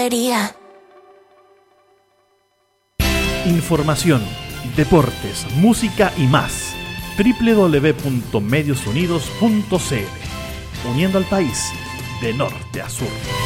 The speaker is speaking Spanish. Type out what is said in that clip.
debería. Información, deportes, música y más. www.mediosunidos.cl. Uniendo al país de norte a sur.